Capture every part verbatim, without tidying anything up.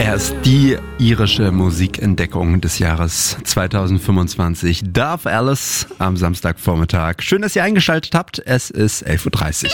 Er ist die irische Musikentdeckung des Jahres zweitausendfünfundzwanzig. Darth Alice am Samstagvormittag. Schön, dass ihr eingeschaltet habt. Es ist elf Uhr dreißig.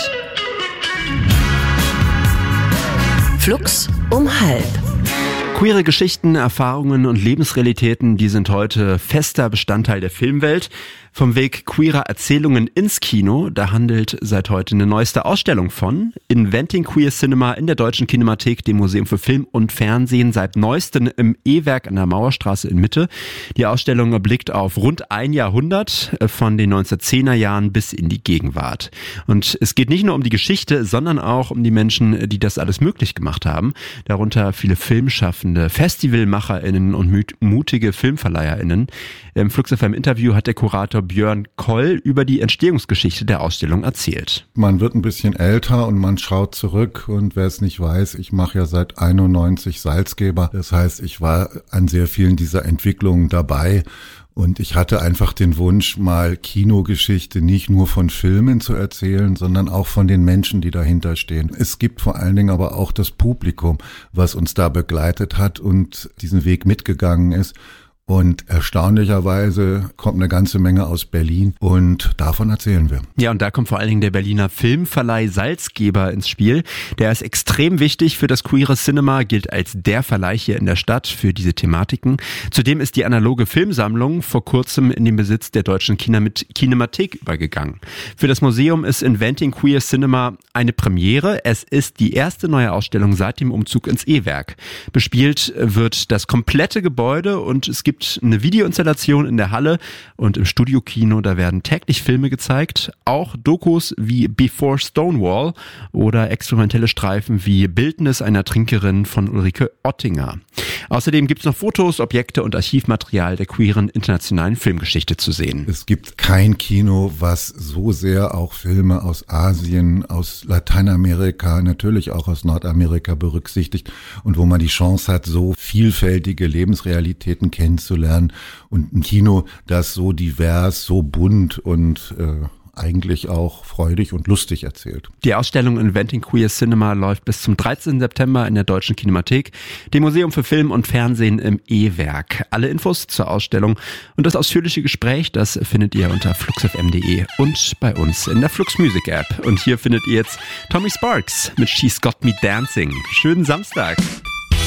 Flux um halb. Queere Geschichten, Erfahrungen und Lebensrealitäten, die sind heute fester Bestandteil der Filmwelt. Vom Weg queerer Erzählungen ins Kino, da handelt seit heute eine neueste Ausstellung von. Inventing Queer Cinema in der Deutschen Kinemathek, dem Museum für Film und Fernsehen, seit neuestem im E-Werk an der Mauerstraße in Mitte. Die Ausstellung blickt auf rund ein Jahrhundert, von den neunzehnhundertzehner Jahren bis in die Gegenwart. Und es geht nicht nur um die Geschichte, sondern auch um die Menschen, die das alles möglich gemacht haben. Darunter viele Filmschaffende, FestivalmacherInnen und mutige FilmverleiherInnen. Im Flux F M Interview hat der Kurator Björn Koll über die Entstehungsgeschichte der Ausstellung erzählt. Man wird ein bisschen älter und man schaut zurück, und wer es nicht weiß, ich mache ja seit einundneunzig Salzgeber. Das heißt, ich war an sehr vielen dieser Entwicklungen dabei. Und ich hatte einfach den Wunsch, mal Kinogeschichte nicht nur von Filmen zu erzählen, sondern auch von den Menschen, die dahinter stehen. Es gibt vor allen Dingen aber auch das Publikum, was uns da begleitet hat und diesen Weg mitgegangen ist. Und erstaunlicherweise kommt eine ganze Menge aus Berlin, und davon erzählen wir. Ja, und da kommt vor allen Dingen der Berliner Filmverleih Salzgeber ins Spiel. Der ist extrem wichtig für das queere Cinema, gilt als der Verleih hier in der Stadt für diese Thematiken. Zudem ist die analoge Filmsammlung vor kurzem in den Besitz der Deutschen Kinemathek übergegangen. Für das Museum ist Inventing Queer Cinema eine Premiere. Es ist die erste neue Ausstellung seit dem Umzug ins E-Werk. Bespielt wird das komplette Gebäude, und es gibt eine Videoinstallation in der Halle und im Studiokino, da werden täglich Filme gezeigt, auch Dokus wie Before Stonewall oder experimentelle Streifen wie Bildnis einer Trinkerin von Ulrike Ottinger. Außerdem gibt es noch Fotos, Objekte und Archivmaterial der queeren internationalen Filmgeschichte zu sehen. Es gibt kein Kino, was so sehr auch Filme aus Asien, aus Lateinamerika, natürlich auch aus Nordamerika berücksichtigt, und wo man die Chance hat, so vielfältige Lebensrealitäten kennenzulernen. Und ein Kino, das so divers, so bunt und äh, eigentlich auch freudig und lustig erzählt. Die Ausstellung Inventing Queer Cinema läuft bis zum dreizehnten September in der Deutschen Kinemathek, dem Museum für Film und Fernsehen im E-Werk. Alle Infos zur Ausstellung und das ausführliche Gespräch, das findet ihr unter flux f m punkt d e und bei uns in der Flux Music App. Und hier findet ihr jetzt Tommy Sparks mit She's Got Me Dancing. Schönen Samstag!